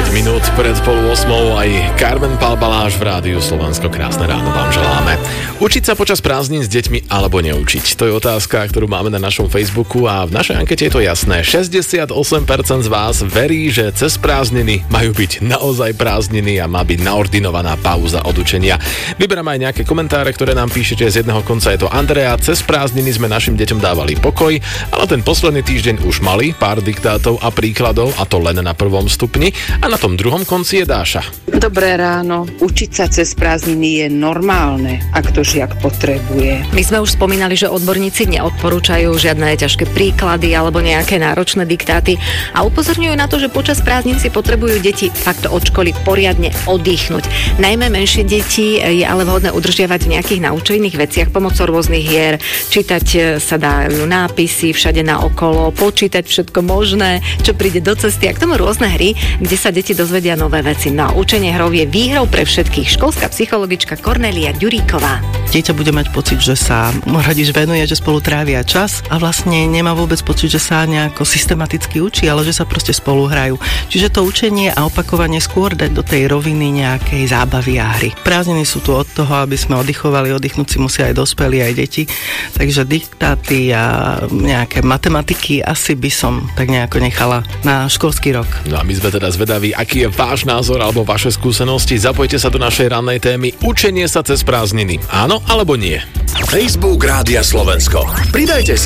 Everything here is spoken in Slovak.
minút pred 7:30 aj Carmen Palbaláš v rádiu Slovensko. Krásne ráno vám želáme. Učiť sa počas prázdnin s deťmi alebo neučiť? To je otázka, ktorú máme na našom Facebooku a v našej ankete je to jasné. 68% z vás verí, že cez prázdniny majú byť naozaj prázdniny a má byť naordinovaná pauza od učenia. Vyberám aj nejaké komentáre, ktoré nám píšete. Z jedného konca je to Andrea. Cez prázdniny sme našim deťom dávali pokoj, ale ten posledný týždeň už mali pár diktátov a príkladov, a to len na prvom stupni, a na tom druhom konci je Dáša. Dobré ráno. Učiť sa cez prázdniny je normálne, ak to žiak potrebuje. My sme už spomínali, že odborníci neodporúčajú žiadne ťažké príklady alebo nejaké náročné diktáty a upozorňujú na to, že počas prázdnin si potrebujú deti fakt od školy poriadne oddychnúť. Najmä menšie deti je ale vhodné udržiavať v nejakých naučených veciach pomocou rôznych hier. Čítať sa dajú nápisy všade naokolo, počítať všetko možné, čo príde do cesty, a k tomu rôzne hry, kde sa deti dozvedia nové veci. No a učenie hrou je výhrou pre všetkých. Školská psychologička Kornélia Ďuríková. Dieťa bude mať pocit, že sa rodič venuje, že spolu trávia čas a vlastne nemá vôbec pocit, že sa nejako systematicky učí, ale že sa proste spolu hrajú. Čiže to učenie a opakovanie skôr dať do tej roviny nejakej zábavy a hry. Prázdniny sú tu od toho, aby sme oddychovali, oddychnúť si musia aj dospelí, aj deti. Takže diktáty a nejaké matematiky asi by som tak nejako nechala na školský rok. No a my sme teda zvedaví, aký je váš názor alebo vaše skúsenosti. Zapojte sa do našej rannej témy Učenie sa cez prázdniny. Áno alebo nie? Facebook Rádia Slovensko. Pridajte sa.